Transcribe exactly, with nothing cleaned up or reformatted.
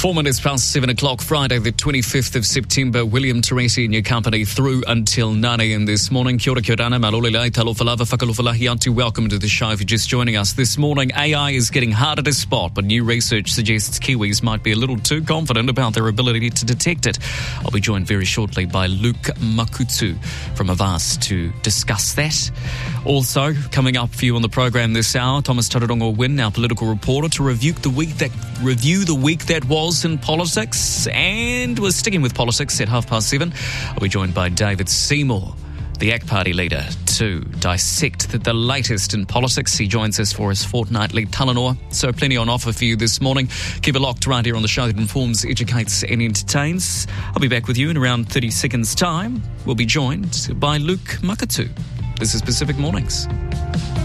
Four minutes past seven o'clock, Friday, the twenty-fifth of September. William Teresi in your company through until nine a.m. this morning. Kia ora, kia ora, malolelai, talofalava, whakalofalahi atu. Welcome to the show if you're just joining us this morning. A I is getting harder to spot, but new research suggests Kiwis might be a little too confident about their ability to detect it. I'll be joined very shortly by Luke Makutsu from Avast to discuss that. Also, coming up for you on the program this hour, Thomas Tararongo Wynn, our political reporter, to review the week that review the week that was in politics, and we're sticking with politics at half past seven. I'll be joined by David Seymour, the A C T Party leader, to dissect the, the latest in politics. He joins us for his fortnightly Talanoa, so plenty on offer for you this morning. Keep it locked right here on the show that informs, educates and entertains. I'll be back with you in around thirty seconds time. We'll be joined by Luke Makutsu. This is Pacific Mornings.